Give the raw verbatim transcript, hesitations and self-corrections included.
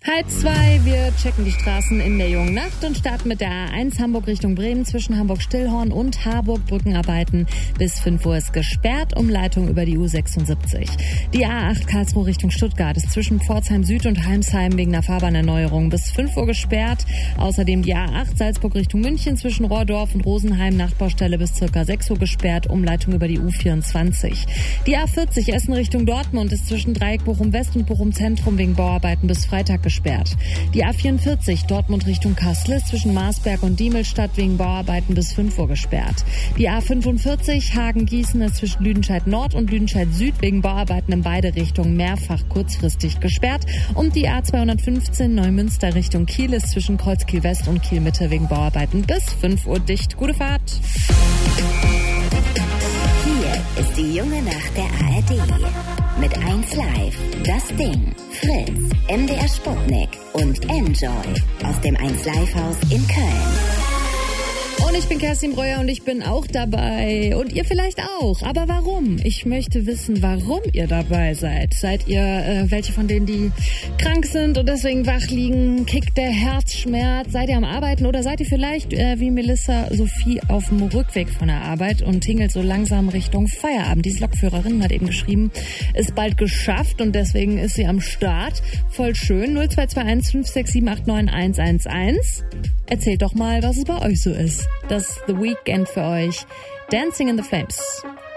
Halb zwei, wir checken die Straßen in der jungen Nacht und starten mit der A eins Hamburg Richtung Bremen zwischen Hamburg-Stillhorn und Harburg. Brückenarbeiten bis fünf Uhr ist gesperrt, Umleitung über die U sechsundsiebzig. Die A acht Karlsruhe Richtung Stuttgart ist zwischen Pforzheim Süd und Heimsheim wegen einer Fahrbahnerneuerung bis fünf Uhr gesperrt. Außerdem die A acht Salzburg Richtung München zwischen Rohrdorf und Rosenheim, Nachtbaustelle bis circa sechs Uhr gesperrt, Umleitung über die U vierundzwanzig. Die A vierzig Essen Richtung Dortmund ist zwischen Dreieck Bochum West und Bochum Zentrum wegen Bauarbeiten bis Freitag gesperrt. Die A vierundvierzig Dortmund Richtung Kassel ist zwischen Marsberg und Diemelstadt wegen Bauarbeiten bis fünf Uhr gesperrt. Die A fünfundvierzig Hagen-Gießen ist zwischen Lüdenscheid Nord und Lüdenscheid Süd wegen Bauarbeiten in beide Richtungen mehrfach kurzfristig gesperrt. Und die A zweihundertfünfzehn Neumünster Richtung Kiel ist zwischen Kreuzkiel West und Kiel Mitte wegen Bauarbeiten bis fünf Uhr dicht. Gute Fahrt! Hier ist die junge Nacht der A R D. Mit eins Live, Das Ding, Fritz, M D R Sputnik und Enjoy aus dem eins Live Haus in Köln. Und ich bin Kerstin Breuer und ich bin auch dabei. Und ihr vielleicht auch. Aber warum? Ich möchte wissen, warum ihr dabei seid. Seid ihr äh, welche von denen, die krank sind und deswegen wach liegen? Kickt der Herzschmerz? Seid ihr am Arbeiten? Oder seid ihr vielleicht äh, wie Melissa Sophie auf dem Rückweg von der Arbeit und tingelt so langsam Richtung Feierabend? Diese Lokführerin hat eben geschrieben, ist bald geschafft und deswegen ist sie am Start. Voll schön. null zwei zwei eins fünf sechs sieben acht neun eins eins eins. Erzählt doch mal, was es bei euch so ist. Das The Weekend für euch. Dancing in the Flames.